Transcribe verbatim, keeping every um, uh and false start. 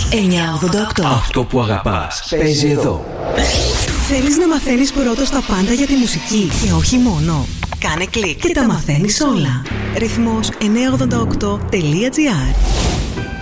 εννιά ογδόντα οκτώ. Αυτό που αγαπάς παίζει εδώ. Θέλεις να μαθαίνεις πρώτος τα πάντα για τη μουσική και όχι μόνο? Κάνε κλικ και τα μαθαίνεις όλα. Ρυθμός εννιά ογδόντα οκτώ τελεία τζι άρ.